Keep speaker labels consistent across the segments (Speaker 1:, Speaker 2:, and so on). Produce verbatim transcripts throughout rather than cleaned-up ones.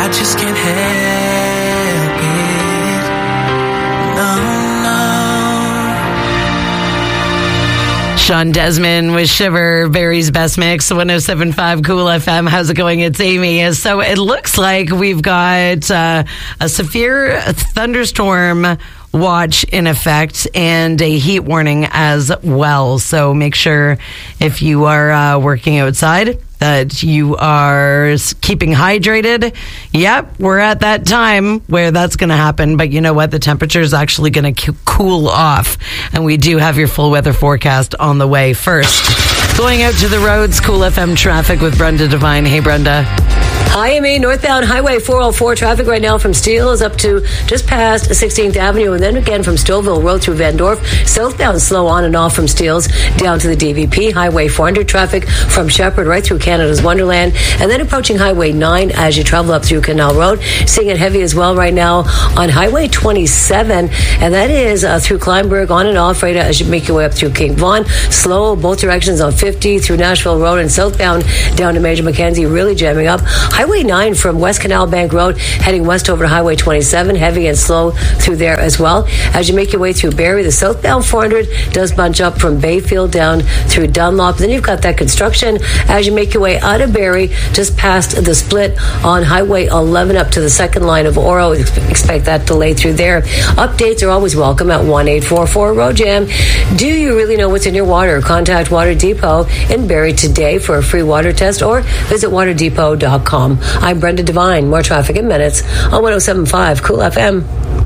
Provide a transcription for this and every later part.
Speaker 1: I just can't help it. No, no.
Speaker 2: Sean Desmond with Shiver, Barry's Best Mix, one oh seven point five Cool F M. How's it going? It's Amy. So it looks like we've got uh, a severe thunderstorm watch in effect and a heat warning as well. So make sure if you are uh, working outside that you are keeping hydrated. Yep, we're at that time where that's going to happen. But you know what? The temperature is actually going to cool off. And we do have your full weather forecast on the way. First, going out to the roads, Cool F M traffic with Brenda Devine. Hey, Brenda.
Speaker 3: Hi, Amy. Northbound Highway four oh four traffic right now from Steele is up to just past sixteenth Avenue, and then again from Stouffville Road through Van Dorp. Southbound slow on and off from Steeles down to the D V P. Highway four hundred traffic from Shepherd right through Canada's Wonderland, and then approaching Highway nine as you travel up through Canal Road. Seeing it heavy as well right now on Highway twenty-seven, and that is uh, through Kleinberg on and off right as you make your way up through King Vaughan. Slow both directions on fifty through Nashville Road and southbound down to Major Mackenzie, really jamming up. Highway nine from West Canal Bank Road heading west over to Highway twenty-seven, heavy and slow through there as well. As you make your way through Barrie, the southbound four hundred does bunch up from Bayfield down through Dunlop. Then you've got that construction as you make your way out of Barrie, just past the split on Highway eleven up to the second line of Oro. Expect that delay through there. Updates are always welcome at one eight four four road jam. Do you really know what's in your water? Contact Water Depot in Barrie today for a free water test or visit water depot dot com. I'm Brenda Devine. More traffic in minutes on one oh seven point five Cool F M.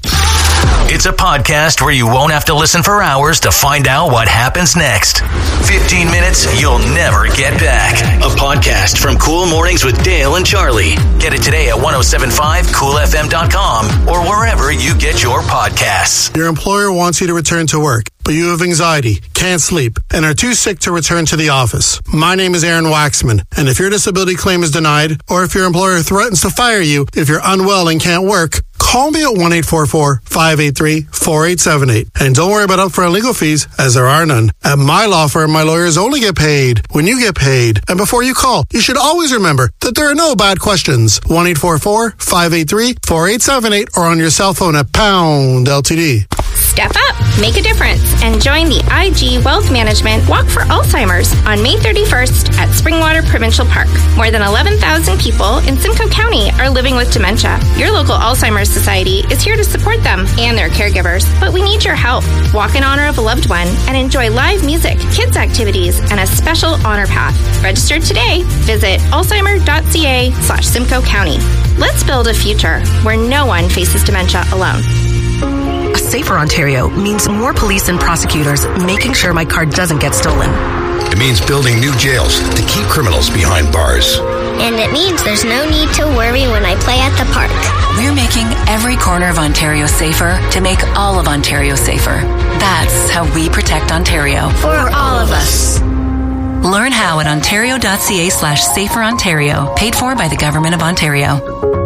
Speaker 4: It's a podcast where you won't have to listen for hours to find out what happens next. fifteen minutes you'll never get back. A podcast from Cool Mornings with Dale and Charlie. Get it today at ten seventy-five cool f m dot com or wherever you get your podcasts.
Speaker 5: Your employer wants you to return to work, but you have anxiety, can't sleep, and are too sick to return to the office. My name is Aaron Waxman, and if your disability claim is denied, or if your employer threatens to fire you if you're unwell and can't work, call me at one eight four four, five eight three, four eight seven eight. And don't worry about upfront legal fees, as there are none. At my law firm, my lawyers only get paid when you get paid. And before you call, you should always remember that there are no bad questions. one eight four four, five eight three, four eight seven eight or on your cell phone at pound L T D.
Speaker 6: Step up, make a difference, and join the I G Wealth Management Walk for Alzheimer's on May thirty-first at Springwater Provincial Park. More than eleven thousand people in Simcoe County are living with dementia. Your local Alzheimer's Society is here to support them and their caregivers, but we need your help. Walk in honor of a loved one and enjoy live music, kids activities, and a special honor path. Register today. Visit alzheimer.ca slash Simcoe County. Let's build a future where no one faces dementia alone.
Speaker 7: A safer Ontario means more police and prosecutors making sure my car doesn't get stolen.
Speaker 8: It means building new jails to keep criminals behind bars.
Speaker 9: And it means there's no need to worry when I play at the park.
Speaker 7: We're making every corner of Ontario safer to make all of Ontario safer. That's how we protect Ontario.
Speaker 9: For all of us.
Speaker 7: Learn how at ontario.ca slash safer Ontario. Paid for by the Government of Ontario.